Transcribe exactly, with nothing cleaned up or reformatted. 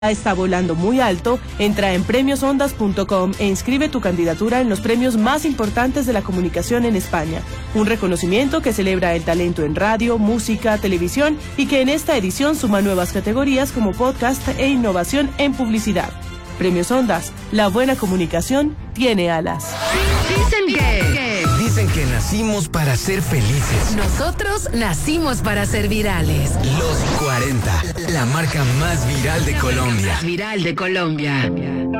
está volando muy alto, entra en premios ondas punto com e inscribe tu candidatura en los premios más importantes de la comunicación en España. Un reconocimiento que celebra el talento en radio, música, televisión y que en esta edición suma nuevas categorías como podcast e innovación en publicidad. Premios Ondas, la buena comunicación tiene alas. Dicen que... Dicen que nacimos para ser felices. Nosotros nacimos para ser virales. Los cuarenta, la marca más viral de Colombia. Viral de Colombia.